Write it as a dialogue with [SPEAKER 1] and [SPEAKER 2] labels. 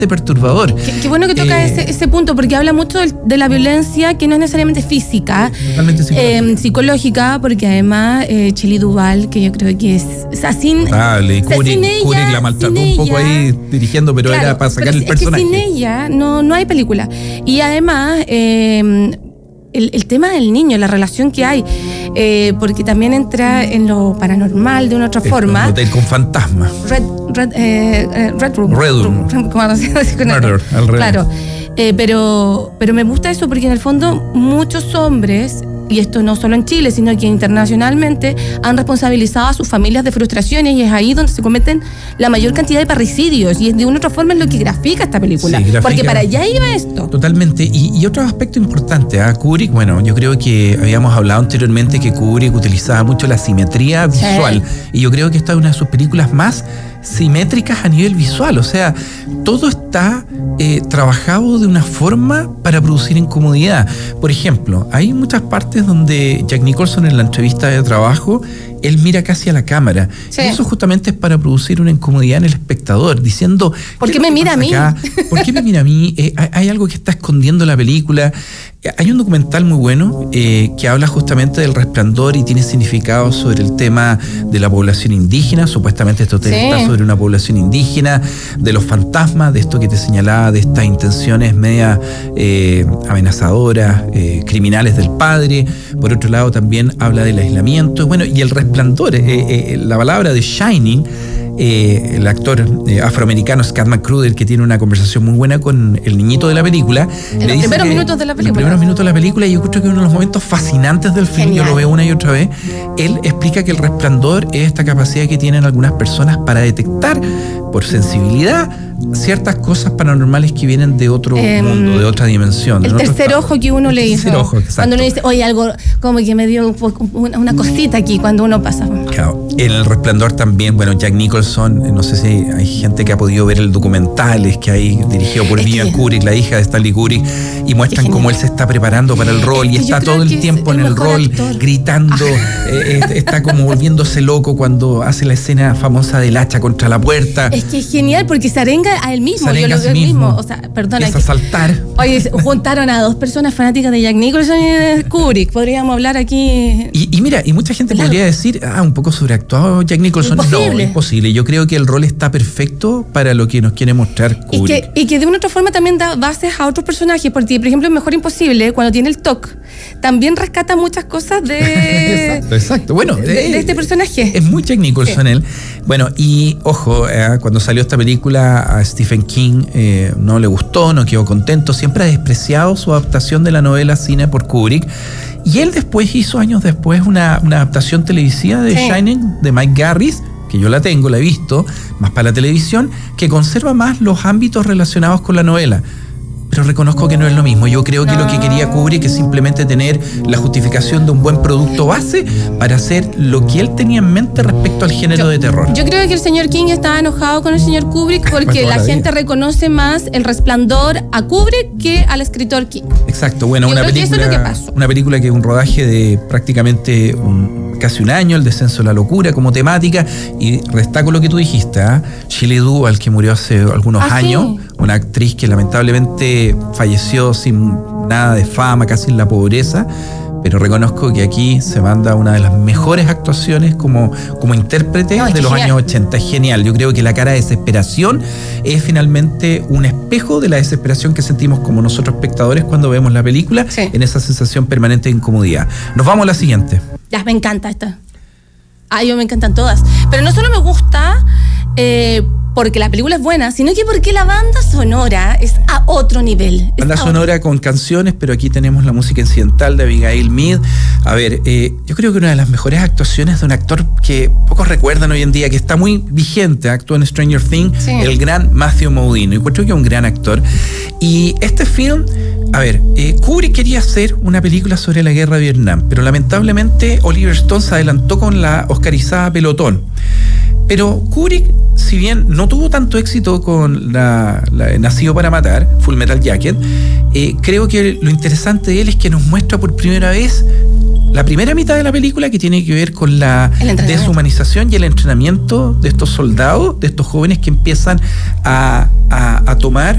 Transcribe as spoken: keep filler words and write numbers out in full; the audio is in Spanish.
[SPEAKER 1] perturbador.
[SPEAKER 2] Qué, qué bueno que toca eh, ese, ese punto, porque habla mucho de, de la violencia que no es necesariamente física,
[SPEAKER 1] totalmente psicológica,
[SPEAKER 2] eh, psicológica porque además eh, Shelley Duvall, que yo creo que es, o sea, sin,
[SPEAKER 1] Dale, y Kubrick,
[SPEAKER 2] sin ella,
[SPEAKER 1] Kubrick la maltrató un poco
[SPEAKER 2] ella,
[SPEAKER 1] ahí dirigiendo, pero claro, era para sacar el personaje.
[SPEAKER 2] Es que sin ella no, no hay película. Y además eh, el, el tema del niño, la relación que hay, eh, porque también entra en lo paranormal de una otra
[SPEAKER 1] es
[SPEAKER 2] forma.
[SPEAKER 1] Un hotel con fantasmas.
[SPEAKER 2] Red, Red, eh, Red Room.
[SPEAKER 1] Red Room.
[SPEAKER 2] ¿Cómo se llama?
[SPEAKER 1] Murder, al revés.
[SPEAKER 2] Claro. Eh, pero, pero me gusta eso porque en el fondo muchos hombres, y esto no solo en Chile, sino que internacionalmente, han responsabilizado a sus familias de frustraciones, y es ahí donde se cometen la mayor cantidad de parricidios, y de una u otra forma es lo que grafica esta película, sí, grafica, porque para allá iba esto.
[SPEAKER 1] Totalmente, y, y otro aspecto importante, ¿eh? Kubrick, bueno, yo creo que habíamos hablado anteriormente que Kubrick utilizaba mucho la simetría visual, sí. Y yo creo que esta es una de sus películas más simétricas a nivel visual, o sea, todo está eh, trabajado de una forma para producir incomodidad. Por ejemplo, hay muchas partes donde Jack Nicholson en la entrevista de trabajo, él mira casi a la cámara, sí. Y eso justamente es para producir una incomodidad en el espectador, diciendo
[SPEAKER 2] ¿por qué, qué me mira a mí?
[SPEAKER 1] Acá? ¿Por qué me mira a mí? Eh, hay algo que está escondiendo la película. Hay un documental muy bueno eh, que habla justamente del Resplandor y tiene significado sobre el tema de la población indígena. Supuestamente esto sí. Está sobre una población indígena, de los fantasmas, de esto que te señalaba, de estas intenciones media eh, amenazadoras, eh, criminales del padre. Por otro lado también habla del aislamiento. Bueno, y el Resplandor, eh, eh, la palabra de Shining, Eh, el actor eh, afroamericano Scott McCruder, que tiene una conversación muy buena con el niñito de la película.
[SPEAKER 2] En los primeros minutos de la película.
[SPEAKER 1] En los primeros minutos de la película, y yo creo que uno de los momentos fascinantes del film, Genial. Yo lo veo una y otra vez, él explica que el resplandor es esta capacidad que tienen algunas personas para detectar por sensibilidad ciertas cosas paranormales que vienen de otro eh, mundo, de otra dimensión.
[SPEAKER 2] El tercer estado. Ojo que uno
[SPEAKER 1] el
[SPEAKER 2] le hizo.
[SPEAKER 1] Ojo,
[SPEAKER 2] cuando uno dice, oye, algo como que me dio una, una cosita aquí cuando uno pasa.
[SPEAKER 1] Claro. En el Resplandor también, bueno, Jack Nicholson, no sé si hay gente que ha podido ver el documental, es que hay dirigido por Vivian Kubrick, la hija de Stanley Kubrick, y muestran cómo él se está preparando para el rol, es y está todo el tiempo en el rol, actor. gritando, eh, está como volviéndose loco cuando hace la escena famosa del hacha contra la puerta.
[SPEAKER 2] Es que es genial porque se arenga a él mismo,
[SPEAKER 1] se
[SPEAKER 2] yo lo veo
[SPEAKER 1] mismo,
[SPEAKER 2] mismo, o sea, perdona.
[SPEAKER 1] Es a saltar.
[SPEAKER 2] Oye, juntaron a dos personas fanáticas de Jack Nicholson y de Kubrick, podríamos hablar aquí.
[SPEAKER 1] Y, y mira, y mucha gente claro. podría decir, ah, un poco sobreactuado Jack Nicholson.
[SPEAKER 2] Imposible.
[SPEAKER 1] No, es posible. Yo creo que el rol está perfecto para lo que nos quiere mostrar Kubrick.
[SPEAKER 2] Y que, y que de una otra forma también da bases a otros personajes, porque por ejemplo en Mejor Imposible, cuando tiene el T O C, también rescata muchas cosas de...
[SPEAKER 1] exacto, exacto. Bueno,
[SPEAKER 2] de, de este personaje.
[SPEAKER 1] Es muy Jack Nicholson sí. él. Bueno, y ojo, eh, cuando salió esta película a Stephen King eh, no le gustó, no quedó contento, siempre ha despreciado su adaptación de la novela cine por Kubrick. Y él después hizo, años después, una, una adaptación televisiva de sí. Shining, de Mike Garris, que yo la tengo, la he visto, más para la televisión, que conserva más los ámbitos relacionados con la novela. Pero reconozco que no es lo mismo. Yo creo que no. lo que quería Kubrick es simplemente tener la justificación de un buen producto base para hacer lo que él tenía en mente respecto al género
[SPEAKER 2] yo,
[SPEAKER 1] de terror.
[SPEAKER 2] Yo creo que el señor King estaba enojado con el señor Kubrick porque la gente reconoce más El Resplandor a Kubrick que al escritor King.
[SPEAKER 1] Exacto, bueno,
[SPEAKER 2] yo
[SPEAKER 1] una
[SPEAKER 2] creo
[SPEAKER 1] película,
[SPEAKER 2] que eso es lo que pasó.
[SPEAKER 1] Una película que es un rodaje de prácticamente un, casi un año, el descenso de la locura como temática, y destaco lo que tú dijiste, ¿eh? Shelley Duvall, que murió hace algunos
[SPEAKER 2] ¿Ah,
[SPEAKER 1] años,
[SPEAKER 2] sí?
[SPEAKER 1] Una actriz que lamentablemente falleció sin nada de fama, casi en la pobreza, pero reconozco que aquí se manda una de las mejores actuaciones como, como intérprete no, de los genial. años ochenta. Es genial. Yo creo que la cara de desesperación es finalmente un espejo de la desesperación que sentimos como nosotros espectadores cuando vemos la película, sí. en esa sensación permanente de incomodidad. Nos vamos a la siguiente.
[SPEAKER 2] Ya, me encanta esta. Ay, yo me encantan todas. Pero no solo me gusta... Eh, porque la película es buena, sino que porque la banda sonora es a otro nivel.
[SPEAKER 1] Banda sonora con canciones, pero aquí tenemos la música incidental de Abigail Mead. A ver, eh, yo creo que una de las mejores actuaciones de un actor que pocos recuerdan hoy en día, que está muy vigente, actúa en Stranger Things, sí. el gran Matthew Modine. Yo creo que es un gran actor. Y este film, a ver, eh, Kubrick quería hacer una película sobre la guerra de Vietnam, pero lamentablemente Oliver Stone se adelantó con la oscarizada Pelotón. Pero Kubrick, si bien no tuvo tanto éxito con la, la Nacido para Matar, Full Metal Jacket, eh, creo que lo interesante de él es que nos muestra por primera vez la primera mitad de la película, que tiene que ver con la deshumanización y el entrenamiento de estos soldados, de estos jóvenes que empiezan a, a, a tomar